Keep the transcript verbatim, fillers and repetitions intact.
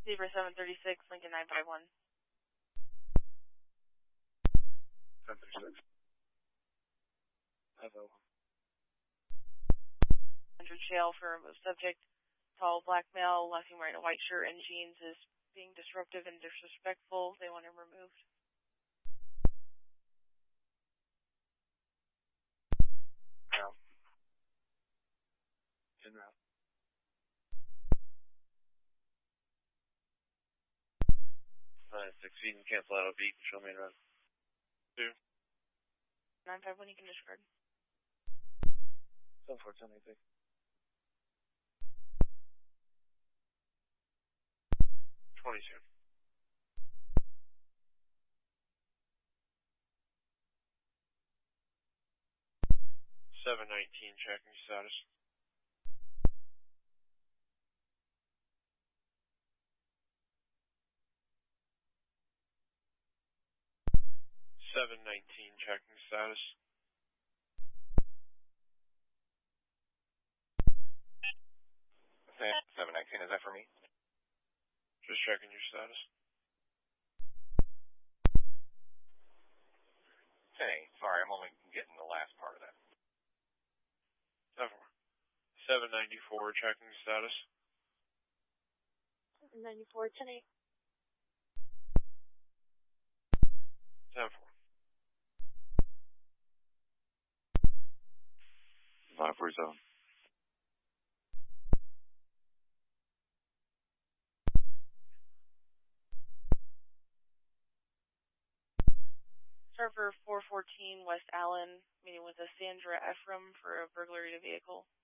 Zebra seven thirty-six, Lincoln nine five one. seven thirty-six. five oh one. Hundred jail for a subject, tall black male, last seen wearing a white shirt and jeans, is being disruptive and disrespectful. They want him removed. Route. In route. Nine six feet and cancel out a beat and show me around. Two. nine five one, you can discard. seven four ten eight six. twenty-two. seven nineteen, checking status. seven nineteen, checking status. seven nineteen, is that for me? Just checking your status. Hey, sorry, I'm only getting the last part of that. seven ninety-four, checking status. ninety-four, ten eight. ten four. five four seven. Server four fourteen, West Allen, meeting with a Sandra Ephraim for a burglary of a vehicle.